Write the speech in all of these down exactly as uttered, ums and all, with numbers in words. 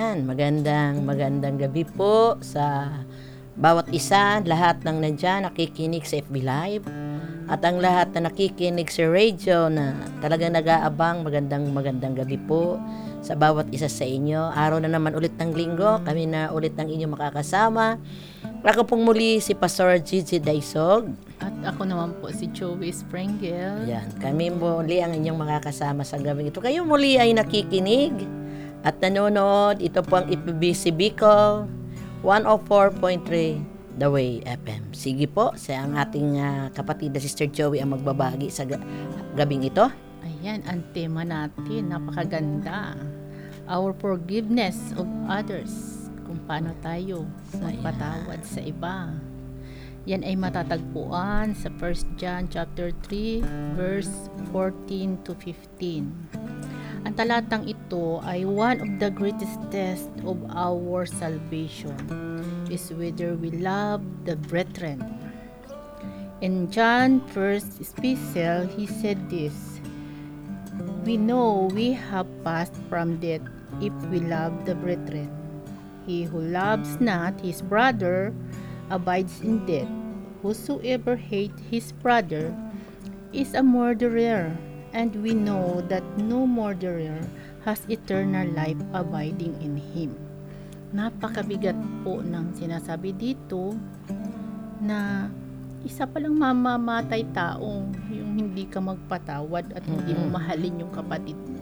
Ayan, magandang magandang gabi po sa bawat isa, lahat ng nandyan nakikinig sa F B Live at ang lahat na nakikinig sa radio na talagang nag-aabang. Magandang magandang gabi po sa bawat isa sa inyo. Araw na naman ulit ng linggo, kami na ulit ng inyong makakasama. Ako pong muli si Pastor Gigi Daisog. At ako naman po si Joey Sprengel. Yan, kami muli ang inyong makakasama sa gabing ito. Kayo muli ay nakikinig at nanonood. Ito po ang F B C Bicol one oh four point three The Way F M. Sige po, sa ang ating uh, kapatid na Sister Joey ang magbabagi sa ga- gabing ito. Ayan, ang tema natin, napakaganda. Our forgiveness of others. Kung paano tayo magpatawad sa iba. Yan ay matatagpuan sa First John chapter three verse fourteen to fifteen. Ang talatang ito ay one of the greatest tests of our salvation is whether we love the brethren. In John first epistle, he said this: we know we have passed from death if we love the brethren. He who loves not his brother abides in death. Whosoever hates his brother is a murderer, and we know that no murderer has eternal life abiding in him. Napakabigat po ng sinasabi dito na isa palang mamamatay taong yung hindi ka magpatawad at hindi mo mahalin yung kapatid mo.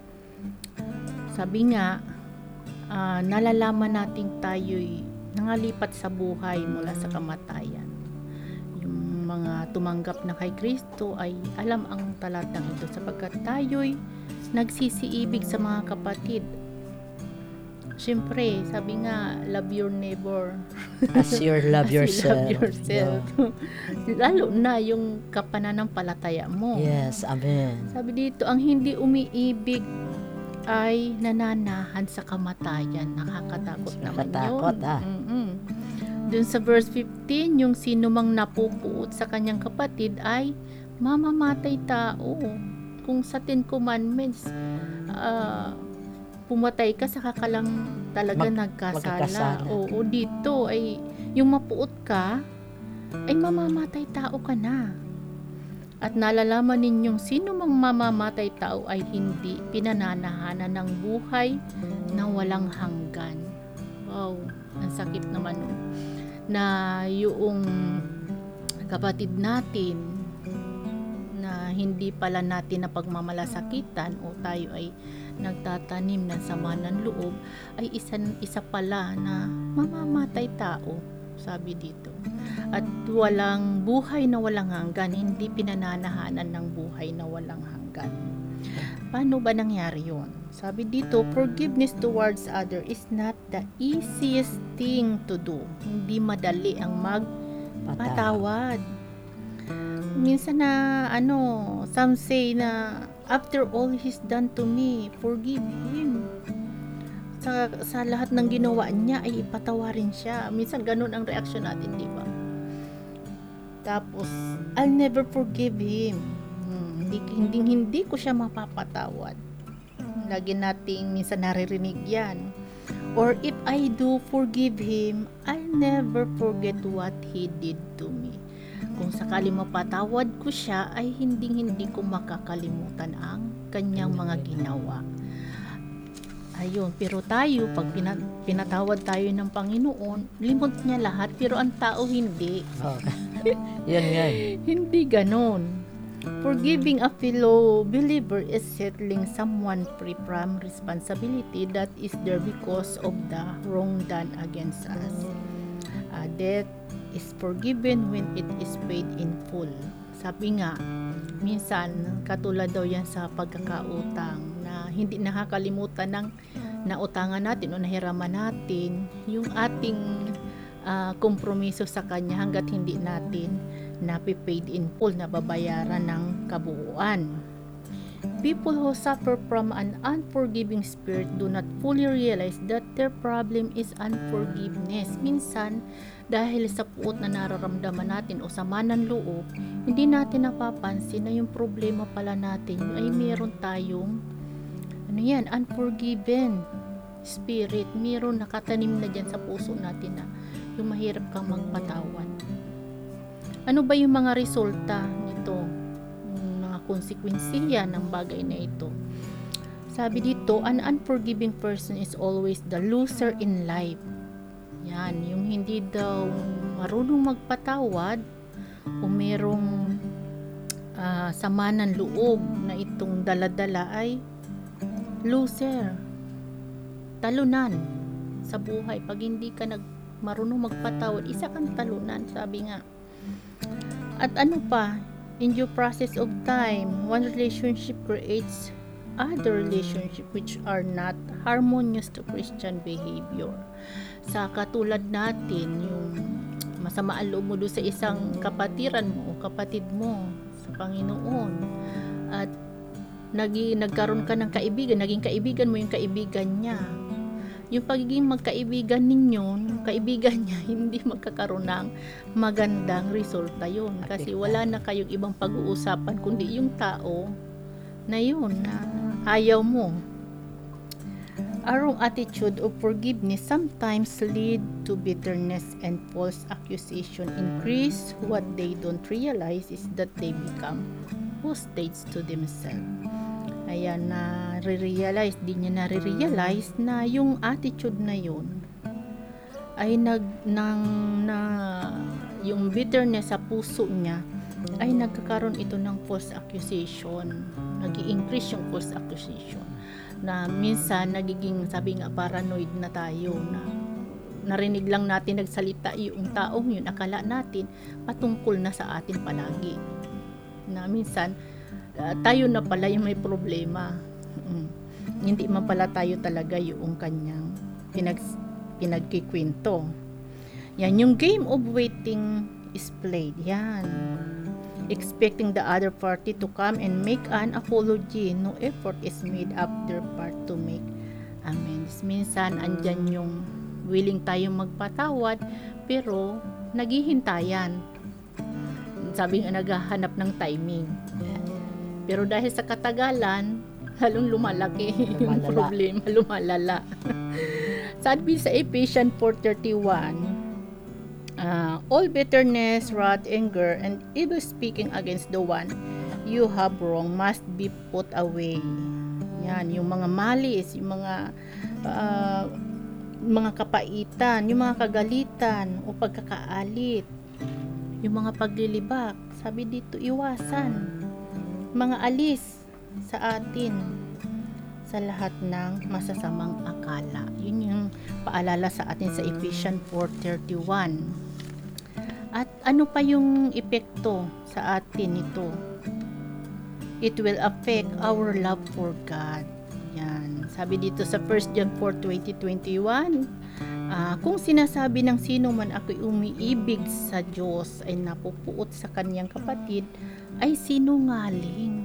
Sabi nga, uh, nalalaman nating tayo'y nangalipat sa buhay mula sa kamatayan. Yung mga tumanggap na kay Kristo ay alam ang talatang ito sapagkat tayo'y nagsisiibig sa mga kapatid. Siyempre, sabi nga, love your neighbor As you love as you yourself. love yourself. Lalo na yung kapananampalataya mo. Yes, amen. Sabi dito, ang hindi umiibig ay nananahan sa kamatayan. Nakakatakot naman Nakakatakot, yun. ah. Mm-mm. Dun sa verse fifteen, yung sino mang napupuot sa kanyang kapatid ay mamamatay tao. Kung sa Ten Commandments, uh, pumatay ka, saka ka lang talaga Mag- nagkasala. magkakasala. Oo, dito ay yung mapuot ka, ay mamamatay tao ka na. At nalalaman ninyong sino mang mamamatay tao ay hindi pinananahanan ng buhay na walang hanggan. Wow, ang sakit naman nun. Na yung kapatid natin na hindi pala natin na pagmamalasakitan o tayo ay nagtatanim ng sama ng loob ay isa, isa pala na mamamatay tao, sabi dito. At walang buhay na walang hanggan, hindi pinananahanan ng buhay na walang hanggan. Paano ba nangyari yun? Sabi dito, forgiveness towards other is not the easiest thing to do. Hindi madali ang magpatawad. Minsan na, ano, some say na, after all he's done to me, forgive him. Sa, sa lahat ng ginawa niya ay ipatawarin siya. Minsan ganun ang reaksyon natin, di ba? Tapos, I'll never forgive him. Hmm, hindi, hindi, hindi ko siya mapapatawad. Lagi nating minsan naririnig yan. Or if I do forgive him, I'll never forget what he did to me. Kung sakali mapatawad ko siya, ay hindi-hindi ko makakalimutan ang kanyang mga ginawa. Ayun, pero tayo, pag pina, pinatawad tayo ng Panginoon, limot niya lahat, pero ang tao hindi. Oh. Yun nga. Hindi ganon. Forgiving a fellow believer is settling someone free from responsibility that is there because of the wrong done against us. Uh, debt is forgiven when it is paid in full. Sabi nga, minsan katulad daw yan sa pagkakautang na hindi nakakalimutan ng nautangan natin o nahiraman natin yung ating uh, kompromiso sa kanya hanggat hindi natin napipaid in full, na babayaran ng kabuuan. People who suffer from an unforgiving spirit do not fully realize that their problem is unforgiveness. Minsan, dahil sa puot na nararamdaman natin o sama ng loob, hindi natin napapansin na yung problema pala natin ay meron tayong ano yan, unforgiven spirit, mayroon nakatanim na dyan sa puso natin na yung mahirap kang magpatawad. Ano ba yung mga resulta nito? Yung mga konsekwensiya ng bagay na ito. Sabi dito, an unforgiving person is always the loser in life. Yan, yung hindi daw marunong magpatawad o merong uh, sama ng loob na itong daladala ay loser. Talunan sa buhay. Pag hindi ka nag marunong magpatawad, isa kang talunan, sabi nga. At ano pa, in due process of time, one relationship creates other relationship which are not harmonious to Christian behavior. Sa katulad natin, yung masama ang loob mo doon sa isang kapatiran mo o kapatid mo sa Panginoon, at nagi, nagkaroon ka ng kaibigan, naging kaibigan mo yung kaibigan niya, yung pagiging magkaibigan ninyo, yung kaibigan niya, hindi magkakaroon ng magandang resulta yun. Kasi wala na kayong ibang pag-uusapan, kundi yung tao na yun, na ayaw mo. Our wrong attitude of forgiveness sometimes lead to bitterness and false accusation increase. What they don't realize is that they become hostage to themselves. Ayan, na re-realize, di niya na-realize na yung attitude na yun ay nag, nang, na, yung bitterness sa puso niya ay nagkakaroon ito ng false accusation. Nag-i-increase yung false accusation. Na minsan, nagiging, sabi nga, paranoid na tayo na narinig lang natin nagsalita yung taong yun, akala natin patungkol na sa atin palagi. Na minsan, Uh, tayo na pala yung may problema. Mm. Hindi man pala tayo talaga yung kanyang pinag, pinagkikwento. Yan, yung game of waiting is played. Yan. Expecting the other party to come and make an apology. No effort is made up their part to make amends. Minsan, andyan yung willing tayong magpatawad, pero naghihintayan. Sabi nga, naghahanap ng timing. Pero dahil sa katagalan, lalong lumalaki yung problema, lumalala. Sabi sa Ephesians four thirty-one, uh, all bitterness, wrath, anger, and evil speaking against the one you have wrong must be put away. Yan, yung mga malis, yung mga uh, mga kapaitan, yung mga kagalitan o pagkakaalit, yung mga paglilibak. Sabi dito, iwasan. Mga alis sa atin sa lahat ng masasamang akala. Yun yung paalala sa atin sa Ephesians four thirty-one. At ano pa yung epekto sa atin nito? It will affect our love for God. Yan. Sabi dito sa First John four twenty to twenty-one, uh, kung sinasabi ng sino man ako'y umiibig sa Diyos ay napupuot sa kanyang kapatid, ay sinungaling.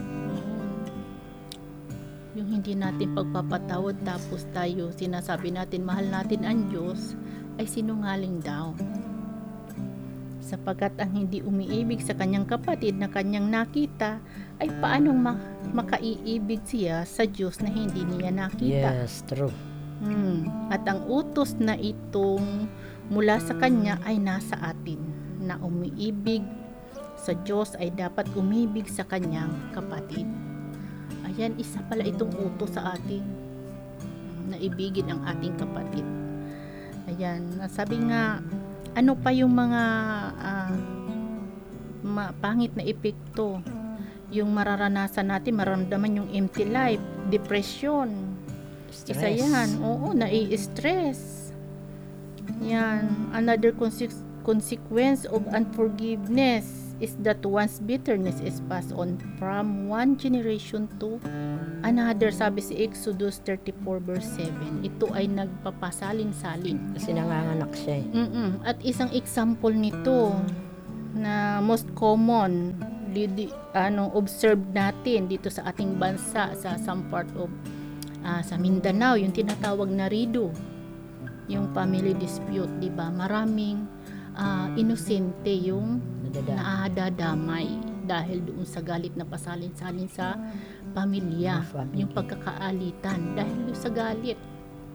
Yung hindi natin pagpapatawad tapos tayo sinasabi natin mahal natin ang Diyos, ay sinungaling daw. Sapagkat ang hindi umiibig sa kanyang kapatid na kanyang nakita, ay paanong mak- makaiibig siya sa Diyos na hindi niya nakita? Yes, true. Hmm. At ang utos na itong mula sa kanya ay nasa atin, na umiibig sa Diyos ay dapat umibig sa kanyang kapatid. Ayan, isa pala itong utos sa atin, na ibigin ang ating kapatid. Ayan, sabi nga, ano pa yung mga uh, ma- pangit na epekto, yung mararanasan natin, maramdaman yung empty life, depression, Stress. isa yan, oo, nai-stress. Yan, another conse- consequence of unforgiveness is that one's bitterness is passed on from one generation to another. Sabi si Exodus thirty-four verse seven, ito ay nagpapasalin-salin. Kasi nanganganak siya eh. Mm-mm. At isang example nito na most common lidi, ano, observed natin dito sa ating bansa, sa some part of uh, sa Mindanao, yung tinatawag na rido, yung family dispute, di ba? Maraming uh, inosente yung naadadamay dahil doon sa galit na pasalin-salin sa pamilya, Family. yung pagkakaalitan dahil doon sa galit.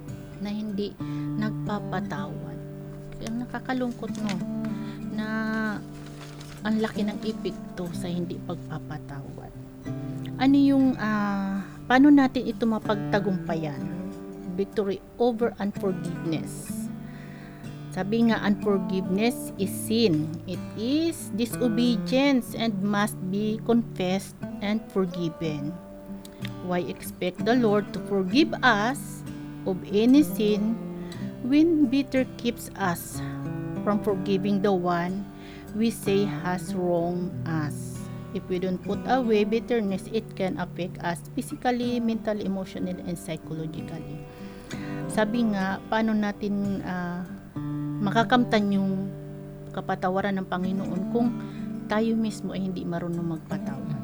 na hindi nagpapatawad. Kaya nakakalungkot no na ang laki ng epekto sa hindi pagpapatawad. Ano yung ah, paano natin ito mapagtagumpayan? Victory over unforgiveness. Sabi nga, unforgiveness is sin. It is disobedience and must be confessed and forgiven. Why expect the Lord to forgive us of any sin when bitter keeps us from forgiving the one we say has wronged us? If we don't put away bitterness, it can affect us physically, mentally, emotionally, and psychologically. Sabi nga, paano natin uh, makakamtan yung kapatawaran ng Panginoon kung tayo mismo ay hindi marunong magpatawad?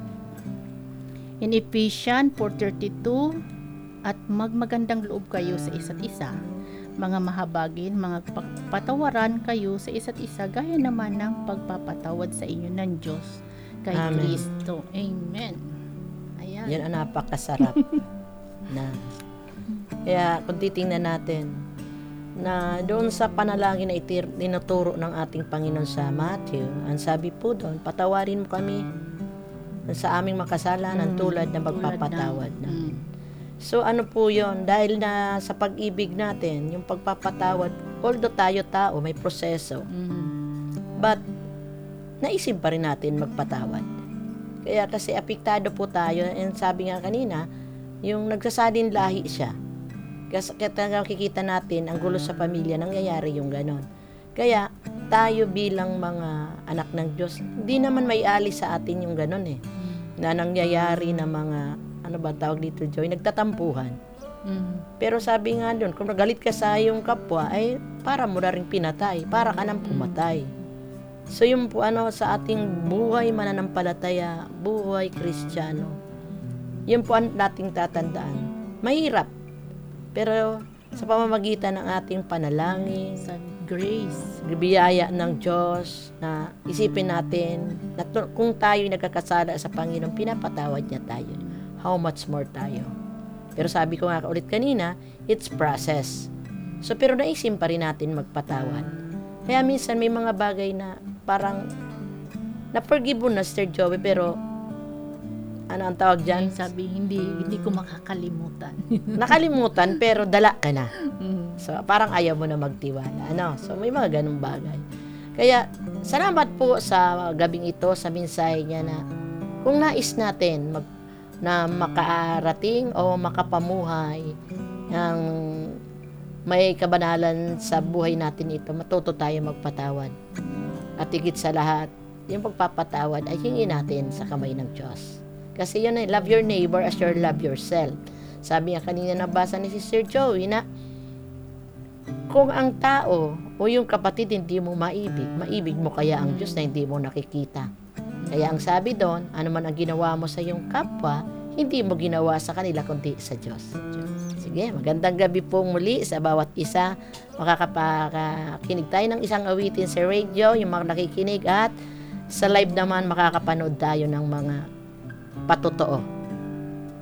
In Ephesians four thirty-two, at magmagandang loob kayo sa isa't isa, mga mahabagin, mga patawaran kayo sa isa't isa, gaya naman ng pagpapatawad sa inyo ng Diyos kay Amen. Kristo. Amen. Ayan. Yan ang napakasarap na. Kaya kung titingnan natin na doon sa panalangin na itir, tinuturo ng ating Panginoon sa Matthew, ang sabi po doon, patawarin mo kami sa aming makasalanan tulad ng pagpapatawad na. Mm. So ano po yon, dahil na sa pag-ibig natin, yung pagpapatawad, although tayo tao, may proseso, Mm. but naisip pa rin natin magpatawad. Kaya kasi apektado po tayo, and sabi nga kanina, yung nagsasalin lahi siya. Kasi kaya nakikita natin, ang gulo sa pamilya, nangyayari yung ganon. Kaya tayo bilang mga anak ng Diyos, hindi naman may alis sa atin yung ganon eh. Na nangyayari na mga, ano ba tawag dito, Joy, nagtatampuhan. Mm. Pero sabi nga doon, kung nagalit ka sa iyong kapwa, ay para mo na rin pinatay, para ka nang pumatay. So yung po ano sa ating buhay mananampalataya, buhay Kristiyano, yun po ang nating tatandaan. Mahirap, pero sa pamamagitan ng ating panalangin, Sa grace. biyaya ng Diyos, na isipin natin na to- kung tayo nagkakasala sa Panginoon, pinapatawad niya tayo. How much more tayo? Pero sabi ko nga ulit kanina, it's process. So pero naisip pa rin natin magpatawad. Kaya minsan may mga bagay na parang na-forgive mo na, Sir Joey, pero ano ang tawag dyan? Yung sabi, hindi hindi ko makakalimutan. Nakalimutan, pero dala ka na. Mm. So, parang ayaw mo na magtiwala. Ano? So, may mga ganung bagay. Kaya, salamat po sa gabing ito, sa mensahe niya na kung nais natin mag, na makaarating o makapamuhay ng may kabanalan sa buhay natin ito, matuto tayo magpatawad. At higit sa lahat, yung pagpapatawad ay hingin natin sa kamay ng Diyos. Kasi yun ay, love your neighbor as you love yourself. Sabi nga kanina nabasa ni Sister Joey na kung ang tao o yung kapatid hindi mo maibig, maibig mo kaya ang Diyos na hindi mo nakikita. Kaya ang sabi doon, ano man ang ginawa mo sa iyong kapwa, hindi mo ginawa sa kanila kundi sa Diyos. Sige, magandang gabi po muli sa bawat isa. Makakakinig tayo ng isang awitin sa radio, yung mga nakikinig, at sa live naman makakapanood tayo ng mga patotoo